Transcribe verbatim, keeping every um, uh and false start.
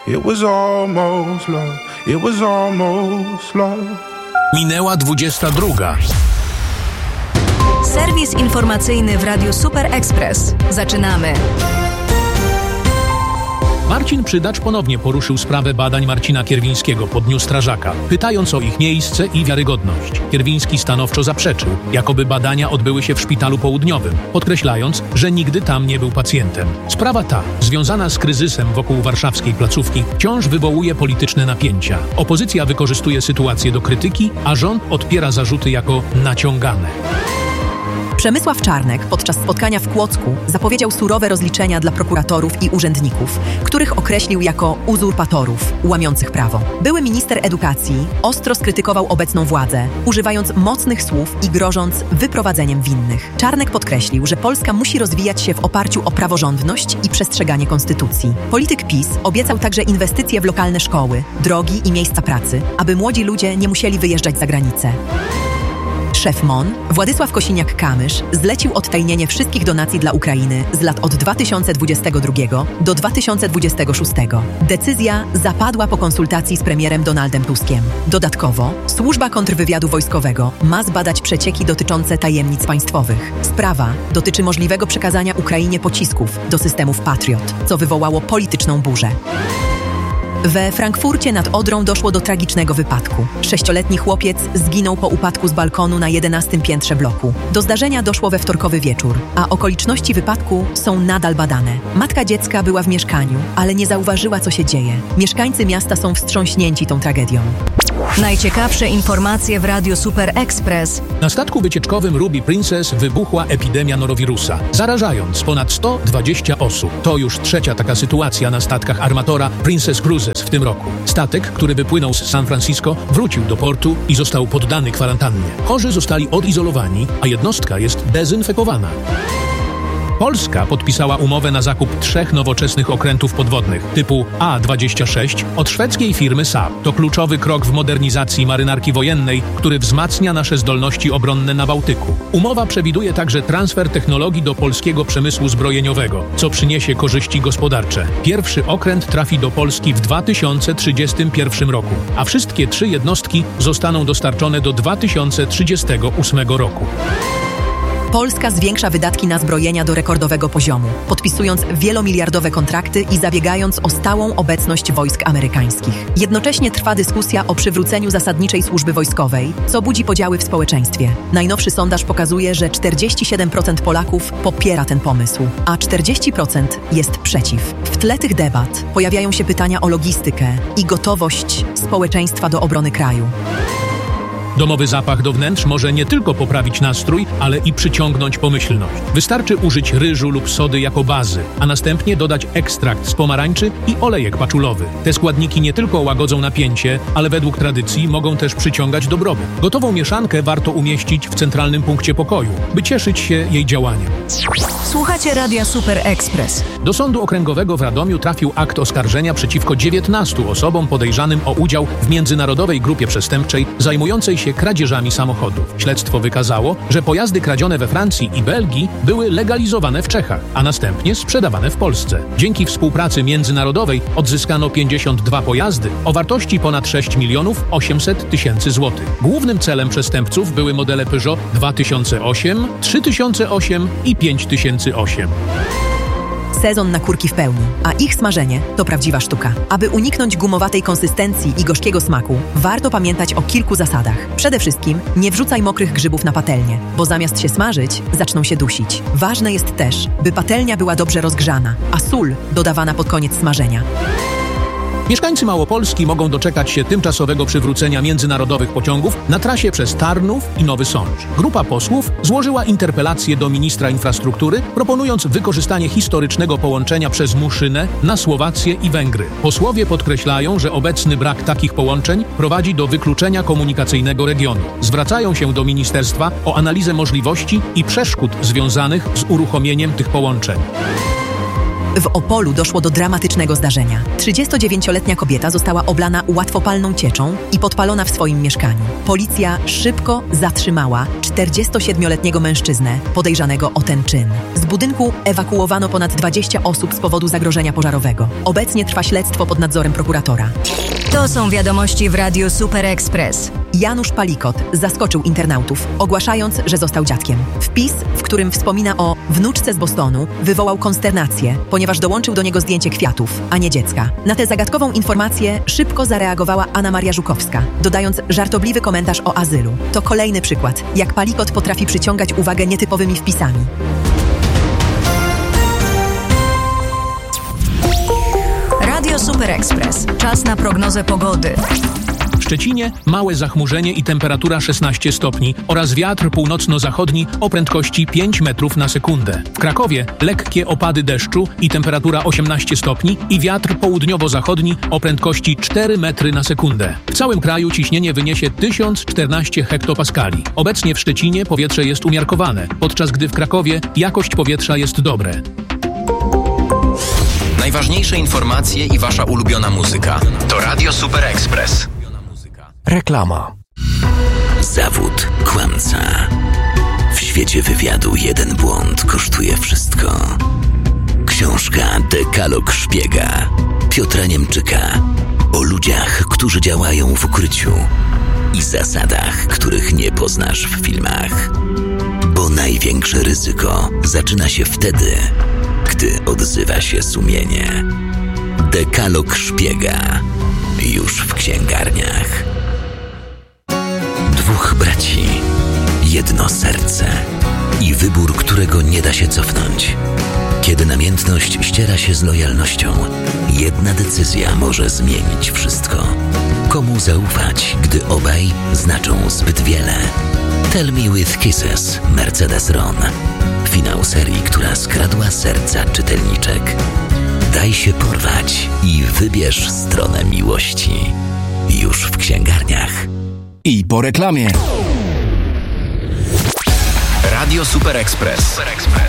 It was almost love. It was almost love. Minęła dwudziesta druga. Serwis informacyjny w Radiu Super Express. Zaczynamy. Marcin Przydacz ponownie poruszył sprawę badań Marcina Kierwińskiego po Dniu Strażaka, pytając o ich miejsce i wiarygodność. Kierwiński stanowczo zaprzeczył, jakoby badania odbyły się w szpitalu południowym, podkreślając, że nigdy tam nie był pacjentem. Sprawa ta, związana z kryzysem wokół warszawskiej placówki, wciąż wywołuje polityczne napięcia. Opozycja wykorzystuje sytuację do krytyki, a rząd odpiera zarzuty jako naciągane. Przemysław Czarnek podczas spotkania w Kłodzku zapowiedział surowe rozliczenia dla prokuratorów i urzędników, których określił jako uzurpatorów, łamiących prawo. Były minister edukacji ostro skrytykował obecną władzę, używając mocnych słów i grożąc wyprowadzeniem winnych. Czarnek podkreślił, że Polska musi rozwijać się w oparciu o praworządność i przestrzeganie konstytucji. Polityk PiS obiecał także inwestycje w lokalne szkoły, drogi i miejsca pracy, aby młodzi ludzie nie musieli wyjeżdżać za granicę. Szef M O N, Władysław Kosiniak-Kamysz, zlecił odtajnienie wszystkich donacji dla Ukrainy z lat od dwa tysiące dwudziestego drugiego do dwa tysiące dwudziestego szóstego. Decyzja zapadła po konsultacji z premierem Donaldem Tuskiem. Dodatkowo Służba Kontrwywiadu Wojskowego ma zbadać przecieki dotyczące tajemnic państwowych. Sprawa dotyczy możliwego przekazania Ukrainie pocisków do systemów Patriot, co wywołało polityczną burzę. We Frankfurcie nad Odrą doszło do tragicznego wypadku. Sześcioletni chłopiec zginął po upadku z balkonu na jedenastym piętrze bloku. Do zdarzenia doszło we wtorkowy wieczór, a okoliczności wypadku są nadal badane. Matka dziecka była w mieszkaniu, ale nie zauważyła, co się dzieje. Mieszkańcy miasta są wstrząśnięci tą tragedią. Najciekawsze informacje w Radiu Super Express. Na statku wycieczkowym Ruby Princess wybuchła epidemia norowirusa, zarażając ponad sto dwadzieścia osób. To już trzecia taka sytuacja na statkach armatora Princess Cruises w tym roku. Statek, który wypłynął z San Francisco, wrócił do portu i został poddany kwarantannie. Chorzy zostali odizolowani, a jednostka jest dezynfekowana. Polska podpisała umowę na zakup trzech nowoczesnych okrętów podwodnych typu A dwadzieścia sześć od szwedzkiej firmy Saab. To kluczowy krok w modernizacji marynarki wojennej, który wzmacnia nasze zdolności obronne na Bałtyku. Umowa przewiduje także transfer technologii do polskiego przemysłu zbrojeniowego, co przyniesie korzyści gospodarcze. Pierwszy okręt trafi do Polski w dwa tysiące trzydziestym pierwszym roku, a wszystkie trzy jednostki zostaną dostarczone do dwa tysiące trzydziestego ósmego roku. Polska zwiększa wydatki na zbrojenia do rekordowego poziomu, podpisując wielomiliardowe kontrakty i zabiegając o stałą obecność wojsk amerykańskich. Jednocześnie trwa dyskusja o przywróceniu zasadniczej służby wojskowej, co budzi podziały w społeczeństwie. Najnowszy sondaż pokazuje, że czterdzieści siedem procent Polaków popiera ten pomysł, a czterdzieści procent jest przeciw. W tle tych debat pojawiają się pytania o logistykę i gotowość społeczeństwa do obrony kraju. Domowy zapach do wnętrz może nie tylko poprawić nastrój, ale i przyciągnąć pomyślność. Wystarczy użyć ryżu lub sody jako bazy, a następnie dodać ekstrakt z pomarańczy i olejek paczulowy. Te składniki nie tylko łagodzą napięcie, ale według tradycji mogą też przyciągać dobrobyt. Gotową mieszankę warto umieścić w centralnym punkcie pokoju, by cieszyć się jej działaniem. Słuchacie Radia Super Express. Do Sądu Okręgowego w Radomiu trafił akt oskarżenia przeciwko dziewiętnastu osobom podejrzanym o udział w międzynarodowej grupie przestępczej zajmującej się kradzieżami samochodów. Śledztwo wykazało, że pojazdy kradzione we Francji i Belgii były legalizowane w Czechach, a następnie sprzedawane w Polsce. Dzięki współpracy międzynarodowej odzyskano pięćdziesiąt dwa pojazdy o wartości ponad sześć milionów osiemset tysięcy złotych. Głównym celem przestępców były modele Peugeot dwa tysiące osiem, trzy tysiące osiem i pięć tysięcy osiem. Sezon na kurki w pełni, a ich smażenie to prawdziwa sztuka. Aby uniknąć gumowatej konsystencji i gorzkiego smaku, warto pamiętać o kilku zasadach. Przede wszystkim nie wrzucaj mokrych grzybów na patelnię, bo zamiast się smażyć, zaczną się dusić. Ważne jest też, by patelnia była dobrze rozgrzana, a sól dodawana pod koniec smażenia. Mieszkańcy Małopolski mogą doczekać się tymczasowego przywrócenia międzynarodowych pociągów na trasie przez Tarnów i Nowy Sącz. Grupa posłów złożyła interpelację do ministra infrastruktury, proponując wykorzystanie historycznego połączenia przez Muszynę na Słowację i Węgry. Posłowie podkreślają, że obecny brak takich połączeń prowadzi do wykluczenia komunikacyjnego regionu. Zwracają się do ministerstwa o analizę możliwości i przeszkód związanych z uruchomieniem tych połączeń. W Opolu doszło do dramatycznego zdarzenia. trzydziestodziewięcioletnia kobieta została oblana łatwopalną cieczą i podpalona w swoim mieszkaniu. Policja szybko zatrzymała czterdziestosiedmioletniego mężczyznę podejrzanego o ten czyn. Z budynku ewakuowano ponad dwadzieścia osób z powodu zagrożenia pożarowego. Obecnie trwa śledztwo pod nadzorem prokuratora. To są wiadomości w Radiu Super Express. Janusz Palikot zaskoczył internautów, ogłaszając, że został dziadkiem. Wpis, w którym wspomina o wnuczce z Bostonu, wywołał konsternację, ponieważ dołączył do niego zdjęcie kwiatów, a nie dziecka. Na tę zagadkową informację szybko zareagowała Anna Maria Żukowska, dodając żartobliwy komentarz o azylu. To kolejny przykład, jak Palikot potrafi przyciągać uwagę nietypowymi wpisami. Radio Super Express. Czas na prognozę pogody. W Szczecinie małe zachmurzenie i temperatura szesnaście stopni oraz wiatr północno-zachodni o prędkości pięć metrów na sekundę. W Krakowie lekkie opady deszczu i temperatura osiemnaście stopni i wiatr południowo-zachodni o prędkości cztery metry na sekundę. W całym kraju ciśnienie wyniesie tysiąc czternaście hektopaskali. Obecnie w Szczecinie powietrze jest umiarkowane, podczas gdy w Krakowie jakość powietrza jest dobre. Najważniejsze informacje i wasza ulubiona muzyka to Radio Super Express. Reklama. Zawód kłamca. W świecie wywiadu jeden błąd kosztuje wszystko. Książka Dekalog Szpiega Piotra Niemczyka o ludziach, którzy działają w ukryciu i zasadach, których nie poznasz w filmach. Bo największe ryzyko zaczyna się wtedy, gdy odzywa się sumienie. Dekalog Szpiega już w księgarniach. Dwóch braci, jedno serce i wybór, którego nie da się cofnąć. Kiedy namiętność ściera się z lojalnością, jedna decyzja może zmienić wszystko. Komu zaufać, gdy obaj znaczą zbyt wiele? Tell Me With Kisses, Mercedes Ron. Finał serii, która skradła serca czytelniczek. Daj się porwać i wybierz stronę miłości. Już w księgarniach. I po reklamie. Radio Super Express.